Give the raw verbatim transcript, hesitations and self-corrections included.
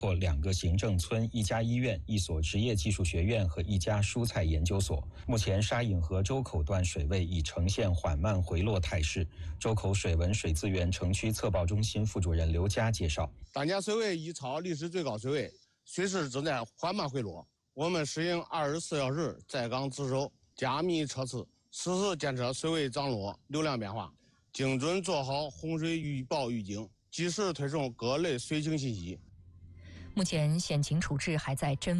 或两个行政村、一家医院、一所职业技术学院和一家蔬菜研究所。目前沙引河周口段水位已呈现缓慢回落态势。周口水文水资源城区测报中心副主任刘佳介绍， 当前水位已超历史最高水位，水势正在缓慢回落。我们实行二十四小时在岗值守，加密测试，实时监测水位涨落、流量变化，精准做好洪水预报预警，及时推送各类水情信息。 目前险情处置还在侦